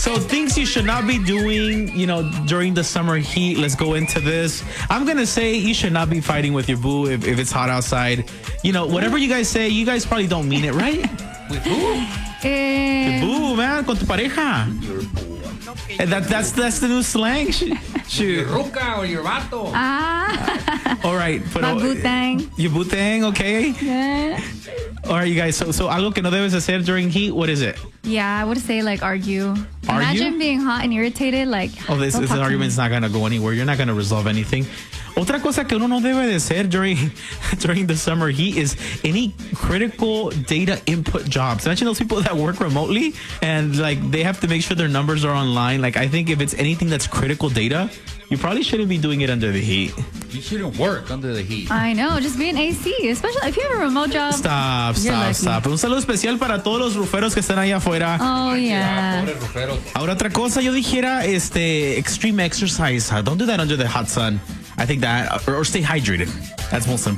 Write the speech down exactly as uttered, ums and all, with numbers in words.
So things you should not be doing, you know, during the summer heat. Let's go into this. I'm going to say you should not be fighting with your boo if, if it's hot outside. You know, whatever you guys say, you guys probably don't mean it, right? With who? Eh, Boo, man, con tu pareja. And that, that's that's the new slang. Shoot. Your ruca or your vato. ah, All right. my Pero, butang. your butang, okay? Yeah. All right, you guys. So, so algo que no debes hacer during heat, what is it? Yeah, I would say like argue. Argue? Imagine being hot and irritated. Like, Oh, this, don't this talk to argument's me. not going to go anywhere. You're not going to resolve anything. Otra cosa que uno no debe de hacer during, during the summer heat is any critical data input jobs. Imagine those people that work remotely and like they have to make sure their numbers are online. Like I think if it's anything that's critical data, you probably shouldn't be doing it under the heat. You shouldn't work under the heat. I know, just be an A C, especially if you have a remote job. Stop, You're stop, lucky. stop. Un saludo especial para todos los ruferos que están allá afuera. Oh yeah. Pobre rufero. Ahora otra cosa, yo dijera este extreme exercise. Uh, Don't do that under the hot sun. I think that, or, or stay hydrated. That's most important.